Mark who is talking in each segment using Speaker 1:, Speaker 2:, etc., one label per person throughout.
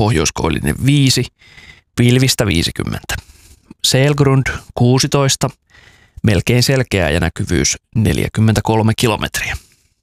Speaker 1: pohjoiskoillinen 5, pilvistä 50. Sälgrund 16, melkein selkeä ja näkyvyys 43 kilometriä.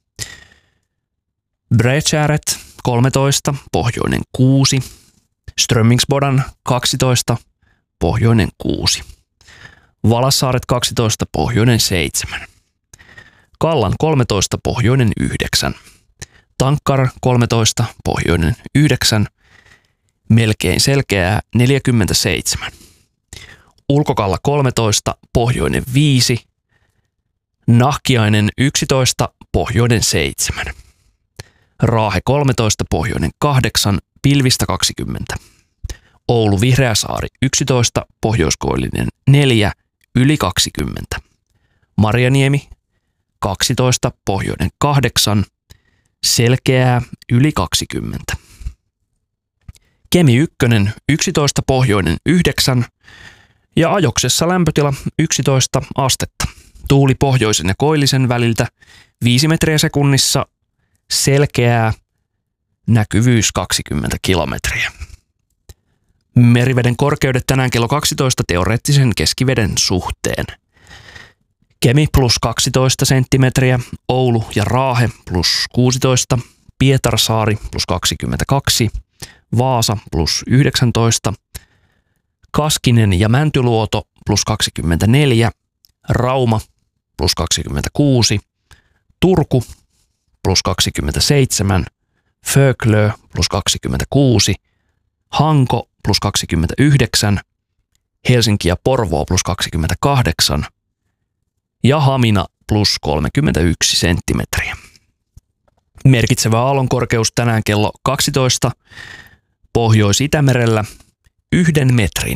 Speaker 1: Brätjäret 13, pohjoinen 6, Strömmingsbodan 12, pohjoinen 6, Valassaaret 12, pohjoinen 7, Kallan 13, pohjoinen 9, Tankkar 13, pohjoinen 9, melkein selkeää 47, Ulkokalla 13, pohjoinen 5, Nahkiainen 11, pohjoinen 7, Raahe 13, pohjoinen 8, pilvistä 20, Oulu Vihreäsaari 11, pohjoiskoillinen 4, yli 20, Marjaniemi 12, pohjoinen 8, selkeää yli 20, Kemi 1, 11, pohjoinen 9 ja Ajoksessa lämpötila 11 astetta. Tuuli pohjoisen ja koillisen väliltä 5 metriä sekunnissa, selkeää, näkyvyys 20 kilometriä. Meriveden korkeudet tänään kello 12 teoreettisen keskiveden suhteen. Kemi plus 12 senttimetriä, Oulu ja Raahe plus 16, Pietarsaari plus 22, Vaasa plus 19, Kaskinen ja Mäntyluoto plus 24, Rauma plus 26, Turku plus 27, Föglö plus 26, Hanko plus 29, Helsinki ja Porvoo plus 28 ja Hamina plus 31 senttimetriä. Merkitsevä aallonkorkeus tänään kello 12 Pohjois-Itämerellä 1 metrin.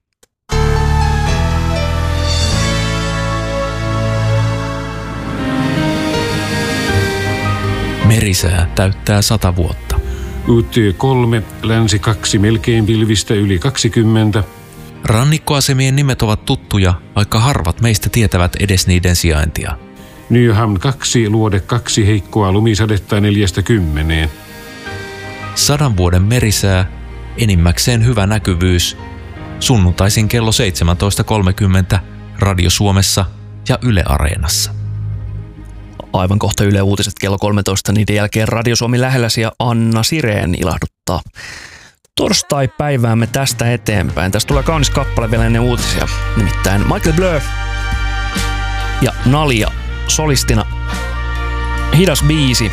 Speaker 2: Merisää täyttää 100 vuotta.
Speaker 3: Uuttyö 3, länsi 2, melkein pilvistä yli 20.
Speaker 2: Rannikkoasemien nimet ovat tuttuja, vaikka harvat meistä tietävät edes niiden sijaintia.
Speaker 3: Nyhamn 2, luode 2, heikkoa lumisadetta 4–10.
Speaker 2: 100 vuoden merisää, enimmäkseen hyvä näkyvyys. Sunnuntaisin kello 17.30 Radio Suomessa ja Yle Areenassa.
Speaker 1: Aivan kohta Yle Uutiset kello 13, niiden jälkeen Radio Suomi lähelläsi ja Anna Sireen ilahduttaa torstai-päiväämme tästä eteenpäin. Tästä tulee kaunis kappale vielä ennen uutisia, nimittäin Michael Blur ja Nalia solistina. Hidas biisi.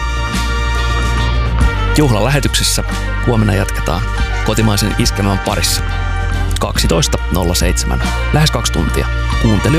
Speaker 1: Juhlan lähetyksessä huomenna jatketaan kotimaisen iskelmän parissa. 12.07. Lähes 2 tuntia. Kuuntelijoille